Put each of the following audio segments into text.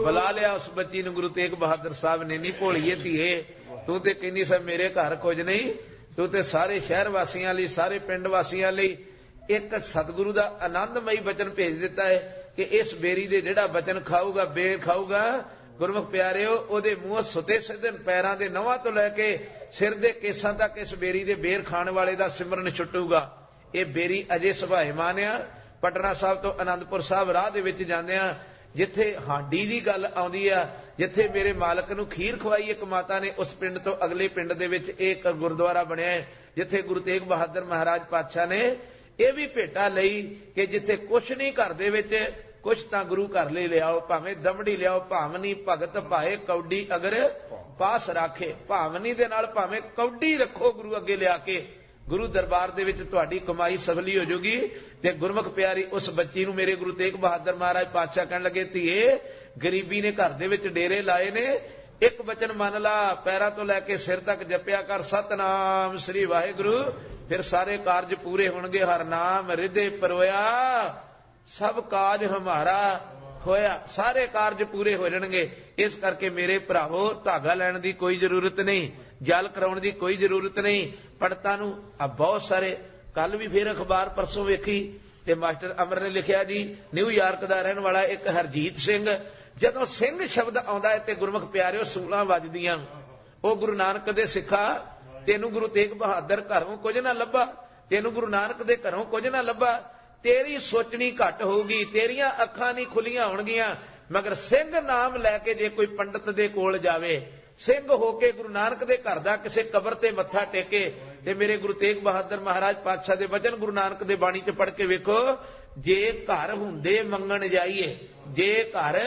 बुला लिया उस बच्ची ने। गुरु तेग बहादुर साहब ने, नहीं भोलीए धीए, तू ते कहनी सा मेरे घर कुछ नहीं, तू ते सारे शहर वासियों लई, सारे पिंड वासियों लई एक सतगुरु दा आनंदमई वचन भेज दिता है कि इस बेरी दे जिहड़ा वचन खाऊगा, बेर खाऊगा, गुरमुख प्यारिओ, ओदे मूंह सुते सिद्धन पैरां दे नौहां तो लैके सिर दे केसां तक इस बेरी दे बेर खाण वाले दा सिमरन छुटूगा। ये बेरी अजे सुभाएमान आ। पटना साहब तो आनंदपुर साहब राह दे विच जांदे आ, जिथे हांडी दी गल आउंदी आ, जिथे मेरे मालक नूं खीर खवाई एक माता ने, उस पिंड तो अगले पिंड दे विच एक गुरुद्वारा बनिया है, जिथे गुरु तेग बहादुर महाराज पातशाह ने यह भी भेटा लई कि जिथे कुछ नहीं घर दे विच कुछ तां गुरु घर ले लियाओ, भावें दमड़ी लियाओ, भावनी भगत भाए कौडी अगर पास राखे, भावनी दे नाल भावें कौडी रखो गुरु अगे लिया के, गुरु दरबार दे विच तुहाडी कमाई सफली हो जाऊगी। ते गुरमुख प्यारी उस बच्ची नूं मेरे गुरु तेग बहादुर महाराज पातशाह कहण लगे, धीए गरीबी ने घर दे विच डेरे लाए ने, एक वचन मन ला, पैरां तो लैके सिर तक जपिया कर सतनाम श्री वाहिगुरु, फिर सारे कारज पूरे होणगे। हर नाम हृदय परोया सब काज हमारा होया, सारे कारज पूरे हो जाणगे। इस करके मेरे भरावो धागा लैण दी कोई जरूरत नहीं, जल कराउण दी कोई जरूरत नहीं। पंडितां नूं बहुत सारे, कल भी फिर अखबार परसों वेखी ते मास्टर अमर ने लिखिया जी, न्यूयॉर्क दा रहण वाला एक हरजीत सिंह, जदों सिंह शब्द आउंदा है ते गुरमुख प्यारिओ सूलां वजदियां। ओ गुरु नानक दे सिखा, तेनू गुरु तेग बहादुर घरों कुछ ना लभा, तेनू गुरु नानक दे घरों कुछ ना लभा, तेरी सोचनी घट होगी, तेरियां अखां नहीं खुलियां होणगियां, मगर सिंह नाम लैके जे कोई पंडित दे कोल जावे, सिंह होके गुरु नानक दे घर दा किसे कबर ते मत्था टेके, ते मेरे गुरु तेग बहादुर महाराज पातशाह दे वचन गुरु नानक दे बाणी च पढ़ के वेखो, जे घर हुंदे मंगण जाइए, जे घर,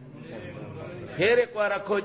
फिर एक बार आखो,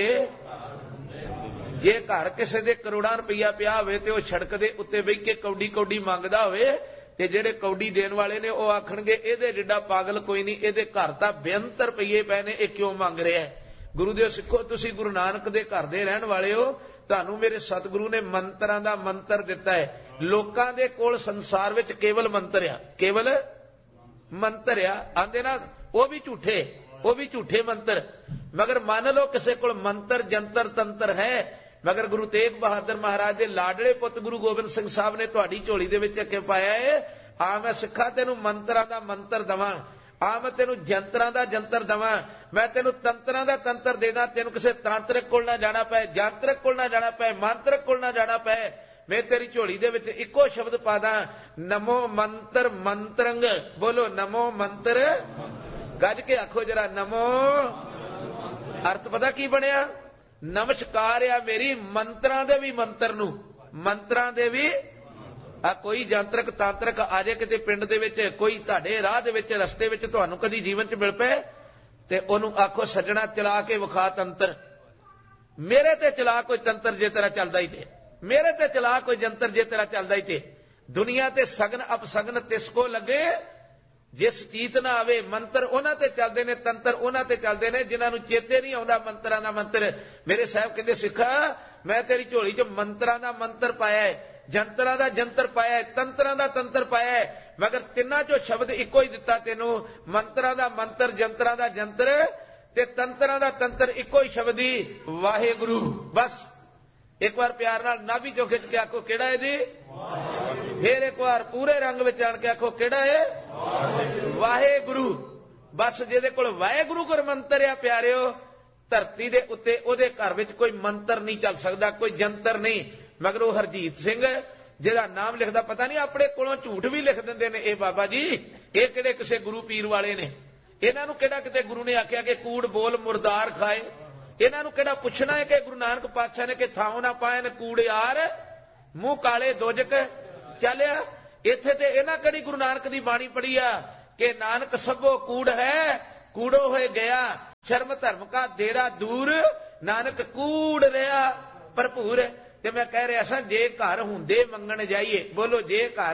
जे घर किसे दे करोड़ां रुपया पिया होवे ते ओह सड़क दे उत्ते बह के कौडी कौडी मंगदा होवे, ते जेड़े कौडी देण वाले ने ओह आखणगे इहदे जिड्डा पागल कोई नहीं, इहदे घर तां बेअंत रुपये पए ने, इह क्यों मंग रिहा है। गुरु देव सिखो, तुसीं गुरु नानक दे घर दे रहण वाले हो, तुहानूं मेरे सतगुरु ने मंत्रां दा मंत्र दिता है। लोकां दे कोल संसार विच केवल मंत्र आ, केवल मंत्र आ, आंदे ना ओह भी झूठे, वो भी झूठे मंत्र। मगर मान लो किसी को मंत्र जंतर तंत्र है, मगर गुरु तेग बहादुर महाराज के लाडले पुत गुरु गोबिंद सिंह साहब ने तुहाडी झोली दे विच के पाया है, आ मैं सिखा तेनू मंत्रां दा मंत्र दवां, आ मैं तेनू जंत्रां दा जंतर दवां, मैं तेनू तंत्रां दा तंत्र देना, तेनू किसी तांत्रिक कोल ना जाना पए, जांत्रिक कोल ना जाना पए, मांत्रिक कोल ना जाना पए, मैं तेरी झोली दे विच इक्को शब्द पा दा, नमो मंत्र मंत्रंग। बोलो नमो मंत्र, गज के आखो जरा नमो। अर्थ पता की बनिया, नमस्कार आ मेरी मंत्रां दे भी मंत्र नूं, मंत्रां दे भी। आ कोई जंत्रक तांत्रिक आ जाए किते पिंड दे विच, कोई तुहाडे राह दे विच रस्ते विच तुहानूं कदी जीवन च मिल पए ते ओनूं आखो सज्जणा चला के विखा तंत्र, मेरे ते चला कोई तंत्र जे तेरा चलदा ही ते, मेरे ते चला कोई जंतर जे तेरा चलदा ही ते। दुनिया ते सगन अपसगन तिसको लगे जिस चीत ना आवे, मंत्र उन्हां ते चलदे ने, तंत्र उन्हां ते चलदे ने जिन्हां नूं चेते नहीं आउंदा मंत्रां दा मंत्र। मेरे साहब कहंदे सिखा मैं तेरी झोली च मंत्रां दा मंत्र पाया है, जंत्रां दा जंतर पाया है, तंत्रां दा तंत्र पाया है, मगर तिन्हां चों शब्द इक्को ही दिता तैनूं, मंत्रां दा मंत्र, जंत्रां दा जंतर ते तंत्रां दा तंत्र इक्को ही शब्द ही वाहिगुरु। बस एक बार प्यार नाल नाभि चों खिच के आखो किहड़ा है जी, फिर एक बार पूरे रंग विच आण के आखो किहड़ा है, वाहिगुरु। बस जिहदे कोल वाहिगुरु गुर मंत्र आ प्यारिओ, धरती दे उत्ते ओहदे घर विच कोई मंत्र नहीं चल सकदा, कोई जंतर नहीं। मगर वो हरजीत सिंह जिहदा नाम लिखदा, पता नहीं अपने कोलों झूठ भी लिख दिंदे ने, ए बाबा जी ये किहड़े किसे गुरु पीर वाले ने, इन्हां नूं किहड़ा किते गुरु ने आखिया कि कूड़ बोल मुर्दार खाए, इन्हां नूं किहड़ा पुछना है कि गुरु नानक पातशाह ने कि थां ना पाए ने कूड़ियार मूंह काले दोजक चलिया। इत्थे ते इन्हां किहड़ी गुरु नानक दी बाणी पढ़ी आ कि नानक सभो कूड़ है, कूड़ो होए गया, शर्म धर्म का देड़ा दूर, नानक कूड़ रहा भरपूर। ते मैं कह रहा सा जे घर हुंदे मंगण जाइए, बोलो जे घर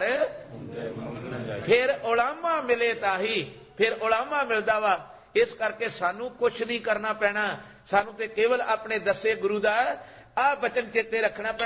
फिर उलामा मिले ताही, फिर उलामा मिलदा वा। इस करके सानू कुछ नहीं करना पैना, सानू ते केवल अपने दसे गुरु दा आ बचन चेते रखना पैना।